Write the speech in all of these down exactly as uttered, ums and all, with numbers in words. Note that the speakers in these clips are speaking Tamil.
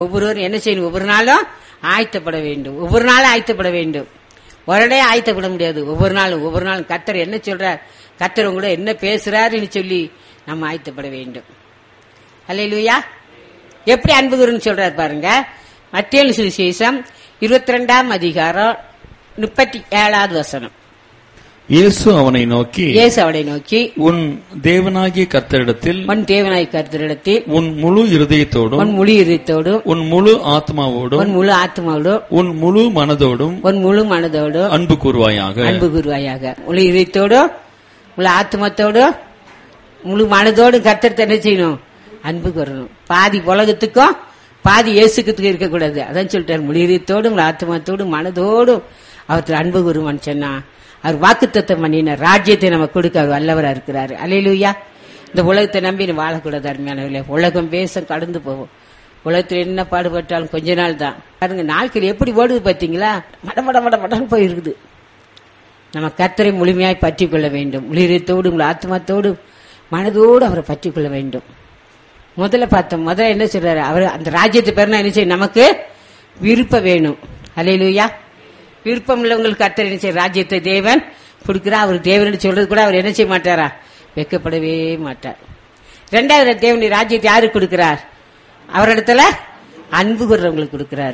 ஒவ்வொருவரும் என்ன செய்யணும்? ஒவ்வொரு நாளும் ஆயத்தப்பட வேண்டும். ஒவ்வொரு நாளும் ஆயத்தப்பட வேண்டும். உடனே ஆயத்தப்பட முடியாது. ஒவ்வொரு நாளும் ஒவ்வொரு நாளும் கர்த்தர் என்ன சொல்றார், கர்த்தர் உங்களோட என்ன பேசுறாருன்னு சொல்லி நம்ம ஆயத்தப்பட வேண்டும். அல்லேலூயா. எப்படி அன்பு கூறுன்னு சொல்றாரு பாருங்க. மத்தேயு சுவிசேஷம் இருபத்தி ரெண்டாம் அதிகாரம் முப்பத்தி ஏழாவது வசனம். இயேசு அவனை நோக்கி இயேசு அவனை நோக்கி உன் தேவனாகிய கர்த்தரிடத்தில் உன் தேவனாகிய கர்த்தரிடத்தில் உன் முழு இருதயத்தோடும் உன் முழு இருதயத்தோடும் உன் முழு ஆத்மாவோடும் உன் முழு ஆத்மாவோடும் உன் முழு மனதோடும் உன் முழு மனதோடும் அன்பு கூர்வாயாக. அன்பு கூர்வாயாக. முழு இதயத்தோடும் முழு ஆத்மத்தோடும் முழு மனதோடும் கர்த்தர் என்ன செய்யணும்? அன்பு கூறணும். பாதி உலகத்துக்கும் பாதி இயேசுக்கு இருக்கக்கூடாது. அதான் சொல்லிட்டாரு, முழு இதயத்தோடும் முழு ஆத்மத்தோடும் மனதோடும் அவருக்கு அன்பு கூறுவான்னு சொன்னா அவர் வாக்குத்தத்தம் பண்ணின ராஜ்யத்தை நம்ம கொடுக்க அவர் வல்லவரா இருக்கிறாரு. அல்லேலூயா. இந்த உலகத்தை நம்பி வாழக்கூடாது அருமையானவர்களே. உலகம் பேச கடந்து போகும். உலகத்தில் என்ன பாடுபட்டாலும் கொஞ்ச நாள் தான். பாருங்க, நாட்கள் எப்படி ஓடுது பார்த்தீங்களா? மட மட மட மடன்னு போயிருக்குது. நம்ம கர்த்தரை முழுமையாய் பற்றி கொள்ள வேண்டும். முழுத்தோடு உங்கள் ஆத்மாத்தோடு மனதோடு அவரை பற்றி கொள்ள வேண்டும். முதல்ல பார்த்தோம், முதல்ல என்ன சொல்றாரு? அவர் அந்த ராஜ்யத்தை பெறனா என்ன செய்யும்? நமக்கு விருப்பம் வேணும். அல்லேலூயா. விருப்பம் உள்ளவங்களுக்கு கர்த்தர் என்ன செய்ய ராஜ்யத்தை தேவன் கொடுக்கிறா. அவர் தேவன் சொல்றது கூட அவர் என்ன செய்ய மாட்டாரா? வெட்கப்படவே மாட்டார். ரெண்டாவது, தேவனுடைய ராஜ்யத்தை யாருக்கு கொடுக்கிறார்? அவரிடத்துல அன்பு கூர்றவங்களுக்கு கொடுக்கிறாரு.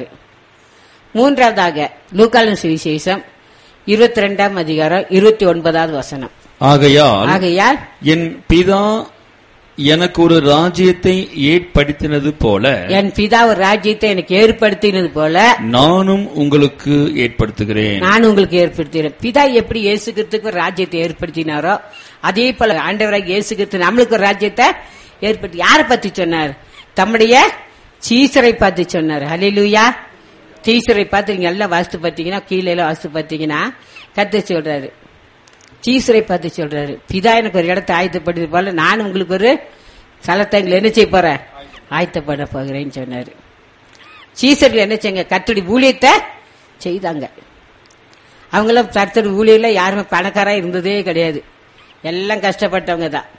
மூன்றாவதாக லூக்காவின் சுவிசேஷம் இருபத்தி ரெண்டாம் அதிகாரம் இருபத்தி ஒன்பதாவது வசனம். ஆகையால் ஆகையால் என் பிதா எனக்கு ஒரு ராஜ்யத்தை ஏற்படுத்தினது போல என் பிதா ஒரு ராஜ்யத்தை எனக்கு ஏற்படுத்தினது போல நானும் உங்களுக்கு ஏற்படுத்துகிறேன். நான் உங்களுக்கு ஏற்படுத்துகிறேன். பிதா எப்படி இயேசு கிறிஸ்துவுக்கு ஒரு ராஜ்யத்தை ஏற்படுத்தினாரோ அதே போல ஆண்டவராக இயேசு கிறிஸ்து நம்மளுக்கு ஒரு ராஜ்யத்தை ஏற்படுத்தி யாரை பத்தி சொன்னார்? தம்முடைய சீசரை பார்த்து சொன்னார். ஹல்லேலூயா. சீசரை பார்த்து நீங்க எல்லாம் வாசித்து பார்த்தீங்கன்னா, கீழே எல்லாம் வாசித்து பார்த்தீங்கன்னா கர்த்தர் சொல்றாரு, சீசரை பார்த்து சொல்றாரு, பிதா எனக்கு ஒரு இடத்தை ஆயத்தப்படுது போல நான் உங்களுக்கு ஒரு ஸ்தலத்தை என்ன செய்ய போறேன்? ஆயத்தப்பட போகிறேன்னு சொன்னாரு. சீசர்கள் என்ன செய்ய? கர்த்தருடைய ஊழியத்தை செய்தாங்க. அவங்களும் கர்த்தருடைய ஊழியர்ல யாருமே பணக்காரா இருந்ததே கிடையாது. எல்லாம் கஷ்டப்பட்டவங்க தான்,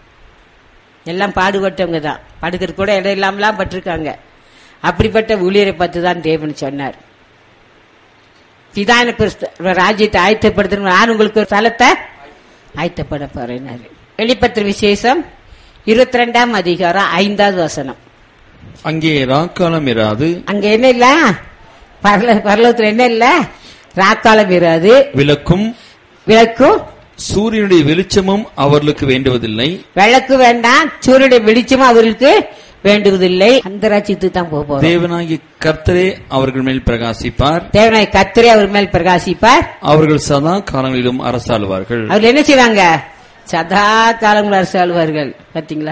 எல்லாம் பாடுபட்டவங்க தான். படுக்கிற கூட இடம் இல்லாமலாம் பட்டிருக்காங்க. அப்படிப்பட்ட ஊழியரை பார்த்து தான் தேவன் சொன்னார், பிதா எனக்கு ராஜ்யத்தை ஆயத்தப்படுத்த நான் உங்களுக்கு ஒரு ஸ்தலத்தை ஆயத்தப்பட போறேன். வெளிப்பத்திர விசேஷம் இருபத்தி ரெண்டாம் அதிகாரம் ஐந்தாவது வசனம். அங்கே ராக்காலம் இராது. அங்க என்ன இல்ல? பரலோகத்துல என்ன இல்ல? ராக்காலம் இராது. விளக்கும் விளக்கும் சூரியனுடைய வெளிச்சமும் அவர்களுக்கு வேண்டுவதில்லை. விளக்கு வேண்டாம், சூரியனுடைய வெளிச்சமும் அவர்களுக்கு வேண்டுவதில்லை. அந்த ராஜ்யத்துக்கு தான் போவோம். தேவனாகிய கர்த்தரே அவர்கள் மேல் பிரகாசிப்பார். தேவனாகிய கர்த்தரே அவர் மேல் பிரகாசிப்பார். அவர்கள் சதா காலங்களிலும் அரசாளுவார்கள். அவர்கள் என்ன செய்வாங்க? சதா காலங்களும் அரசாளுவார்கள். பாத்தீங்களா?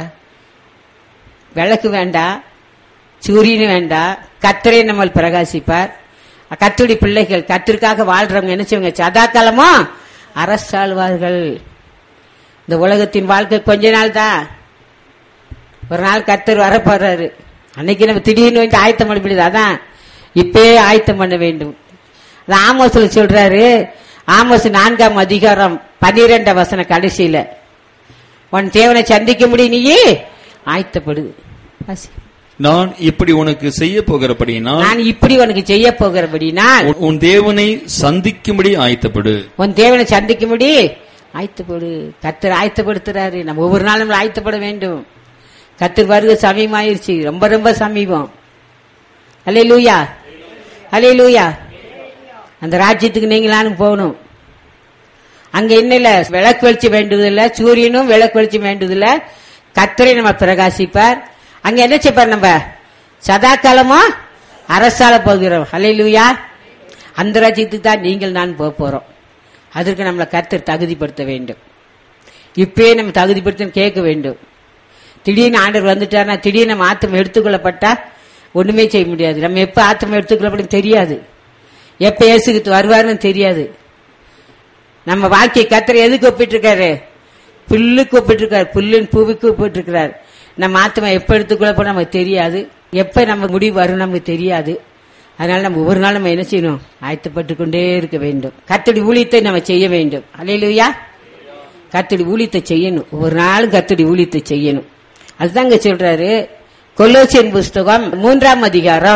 விளக்கு வேண்டாம், சூரியன் வேண்டாம், கர்த்தரே நம்ம பிரகாசிப்பார். கர்த்தருடைய பிள்ளைகள் கர்த்தருக்காக வாழ்றவங்க என்ன செய்வாங்க? சதா காலமும் அரசாளுவார்கள். இந்த உலகத்தின் வாழ்க்கை கொஞ்ச நாள் தான். ஒரு நாள் கர்த்தர் வரப்போறாரு. அன்னைக்கு நம்ம திடீர்னு வந்து ஆயத்தம் பண்ண முடியாது. அதான் இப்பயே ஆயத்தம் பண்ண வேண்டும். ஆமோஸ்ல சொல்றாரு, ஆமோஸ் நான்காம் அதிகாரம் பன்னிரெண்டாம் வசன கடைசியில, உன் தேவனை சந்திக்க முடியும், நீயே ஆயத்தப்படு. நான் இப்படி உனக்கு செய்ய போகிறபடினால் நான் இப்படி உனக்கு செய்ய போகிறபடினால் உன் தேவனை சந்திக்கும்படி ஆயத்தப்படு. உன் தேவனை சந்திக்கும்படி ஆயத்தப்படு. கர்த்தர் ஆயத்தப்படுத்துறாரு. நம்ம ஒவ்வொரு நாளும் ஆயத்தப்பட வேண்டும். கர்த்தர் வருகை சமீபமாயிருச்சு, ரொம்ப ரொம்ப சமீபம். அல்லேலூயா, அல்லேலூயா. அந்த ராஜ்யத்துக்கு நீங்களானும் போகணும். அங்க என்ன இல்ல? விளக்கு வெளிச்சம் வேண்டுவதில்லை, சூரியனும் விளக்கு வெளிச்சம் வேண்டுவதில்லை, கர்த்தரை நம்ம பிரகாசிப்பார். அங்க என்ன செய்ப்பார்? நம்ம சதா காலமும் அரசால போகிறோம். அல்லேலூயா. அந்த ராஜ்யத்துக்கு தான் நீங்கள் நான் போக போறோம். அதற்கு நம்மளை கர்த்தர் தகுதிப்படுத்த வேண்டும். இப்பயே நம்ம தகுதிப்படுத்த கேட்க வேண்டும். திடீர்னு ஆண்டவர் வந்துட்டார்னா, திடீர்னு நம்ம ஆத்மா எடுத்துக்கொள்ளப்பட்டா ஒண்ணுமே செய்ய முடியாது. நம்ம எப்ப ஆத்மா எடுத்துக்கொள்ளப்படும் தெரியாது, எப்ப இயேசுக்கு வருவாருன்னு தெரியாது. நம்ம வாழ்க்கையை கர்த்தர் எதுக்கு ஒப்பிட்டு இருக்காரு? புல்லுக்கு ஒப்பிட்டு இருக்காரு, புல்லின் பூவுக்கு ஒப்பிட்டு இருக்கிறார். நம்ம ஆத்மா எப்ப எடுத்துக்கொள்ளப்படும் நமக்கு தெரியாது, எப்ப நம்ம முடிவு வரும் நமக்கு தெரியாது. அதனால நம்ம ஒவ்வொரு நாள் நம்ம என்ன செய்யணும்? ஆயத்தப்பட்டு கொண்டே இருக்க வேண்டும். கர்த்தருடைய ஊழியத்தை நம்ம செய்ய வேண்டும். அல்லேலூயா. கர்த்தருடைய ஊழியத்தை செய்யணும். ஒவ்வொரு நாளும் கர்த்தருடைய ஊழியத்தை செய்யணும். அதுதாங்க சொல்றாரு, கொலோசியன் புஸ்தகம் மூன்றாம் அதிகாரம்